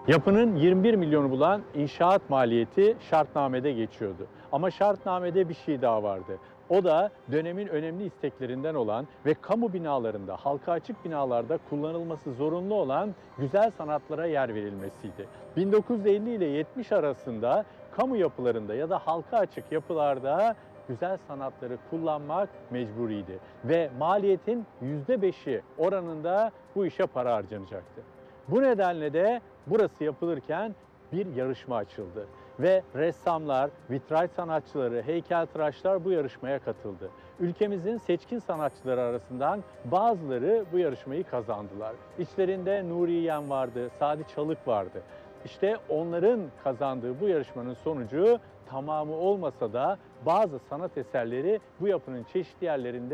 Yapının 21 milyonu bulan inşaat maliyeti şartnamede geçiyordu. Ama şartnamede bir şey daha vardı. O da dönemin önemli isteklerinden olan ve kamu binalarında, halka açık binalarda kullanılması zorunlu olan güzel sanatlara yer verilmesiydi. 1950 ile 70 arasında kamu yapılarında ya da halka açık yapılarda güzel sanatları kullanmak mecburiydi. Ve maliyetin %5'i oranında bu işe para harcanacaktı. Bu nedenle de burası yapılırken bir yarışma açıldı ve ressamlar, vitray sanatçıları, heykeltıraşlar bu yarışmaya katıldı. Ülkemizin seçkin sanatçıları arasından bazıları bu yarışmayı kazandılar. İçlerinde Nuri Yen vardı, Sadi Çalık vardı. İşte onların kazandığı bu yarışmanın sonucu tamamı olmasa da bazı sanat eserleri bu yapının çeşitli yerlerinde